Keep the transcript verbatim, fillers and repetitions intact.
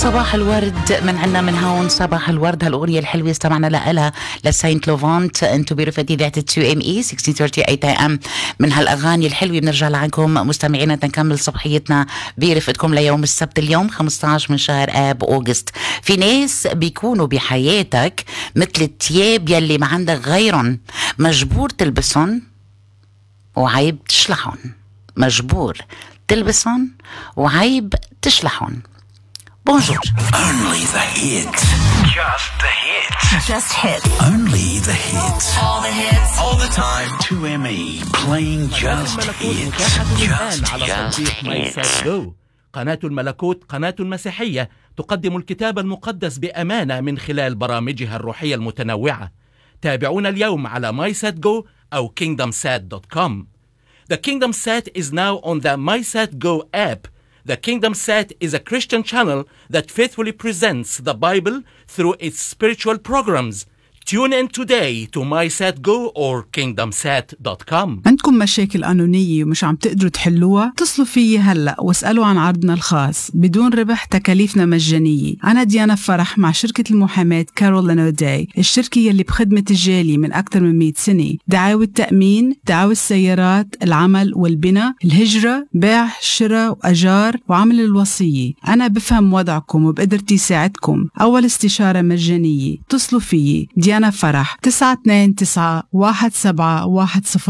صباح الورد من عنا من هون. صباح الورد. هالأغنية الحلوة استمعنا لها لساينت لوفانت انتو بيرفدي ذات تو ام اي ستة ثلاثين ثلاثين اي ام. من هالأغاني الحلوة بنرجع لعنكم مستمعينا تنكمل صبحيتنا برفقتكم ليوم السبت اليوم خمسة عشر من شهر آب أوغست. في ناس بيكونوا بحياتك مثل التياب يلي ما عندك غيرهم، مجبور تلبسهم وعيب تشلحهم. مجبور تلبسهم وعيب تشلحهم. Bonjour. Only the hits. Just the hits. Just hits. Only the hits. All the hits. All the time. two M E. Playing just hits. Just, just hits. قناة الملكوت قناة مسيحية تقدم الكتاب المقدس بأمانة من خلال برامجها الروحية المتنوعة. تابعونا اليوم على MySatGo أو kingdom sat dot com. The Kingdom Sat is now on the MySatGo app. The Kingdom Sat is a Christian channel that faithfully presents the Bible through its spiritual programs. Tune in today to MySatGo or kingdom sat dot com. عندكم مشاكل قانونية ومش عم تقدروا تحلوها؟ اتصلوا فيي هلأ واسألوا عن عرضنا الخاص بدون ربح، تكاليفنا مجانية. أنا ديانا فرح مع شركة المحاماة كارول أوداي، الشركة يلي بخدمة الجالي من أكثر من مئة سنة. دعاوى التأمين، دعاوى السيارات، العمل والبناء، الهجرة، بيع، شراء وأجار وعمل الوصية. أنا بفهم وضعكم وبقدرتي ساعدكم. أول استشارة مجانية. اتصلوا فيي ديانا فرح تسعة اثنين تسعة واحد سبعة واحد صفر